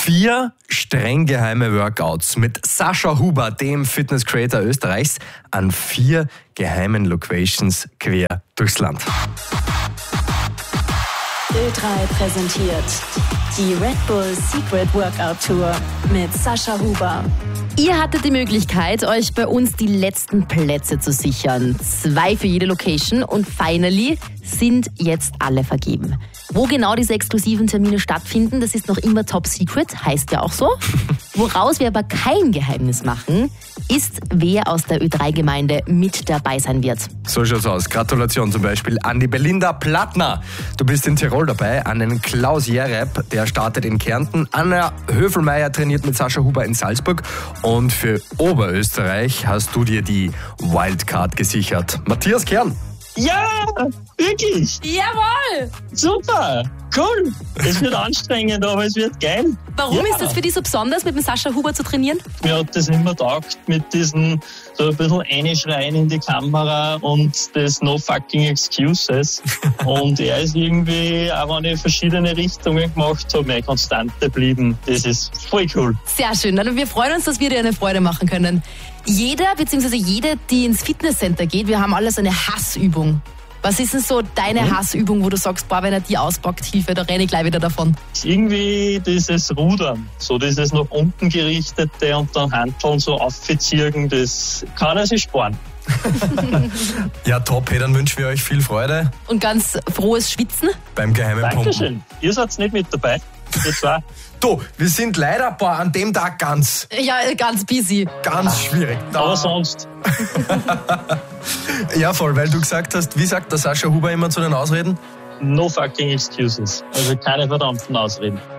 4 streng geheime Workouts mit Sascha Huber, dem Fitness-Creator Österreichs, an 4 geheimen Locations quer durchs Land. Ö3 präsentiert die Red Bull Secret Workout Tour mit Sascha Huber. Ihr hattet die Möglichkeit, euch bei uns die letzten Plätze zu sichern. 2 für jede Location und finally sind jetzt alle vergeben. Wo genau diese exklusiven Termine stattfinden, das ist noch immer top secret, heißt ja auch so. Woraus wir aber kein Geheimnis machen, ist, wer aus der Ö3-Gemeinde mit dabei sein wird. So schaut's aus. Gratulation zum Beispiel an die Belinda Plattner. Du bist in Tirol dabei, an den Klaus Jereb, der startet in Kärnten. Anna Höfelmeier trainiert mit Sascha Huber in Salzburg. Und für Oberösterreich hast du dir die Wildcard gesichert. Matthias Kern. Ja, wirklich. Jawohl! Super, cool. Es wird anstrengend, aber es wird geil. Warum ist das für dich so besonders, mit dem Sascha Huber zu trainieren? Mir hat das immer taugt, mit diesen so ein bisschen einschreien in die Kamera und das No Fucking Excuses. Und er ist irgendwie, auch wenn ich verschiedene Richtungen gemacht habe, meine Konstante geblieben. Das ist voll cool. Sehr schön. Also wir freuen uns, dass wir dir eine Freude machen können. Jeder bzw. jede, die ins Fitnesscenter geht, wir haben alle so eine Hassübung. Was ist denn so deine Hassübung, wo du sagst, boah, wenn er die auspackt, Hilfe, da renne ich gleich wieder davon? Irgendwie dieses Rudern, so dieses nach unten gerichtete und dann Hanteln so aufziehen, das kann er sich sparen. Ja, top. Hey, dann wünschen wir euch viel Freude Und ganz frohes Schwitzen. beim geheimen Pumpen. Dankeschön. Ihr seid nicht mit dabei. Ihr zwei. Du, wir sind leider an dem Tag ganz Ja, ganz busy. schwierig. Aber sonst. Ja, voll, weil du gesagt hast, wie sagt der Sascha Huber immer zu den Ausreden? No fucking excuses. Also keine verdammten Ausreden.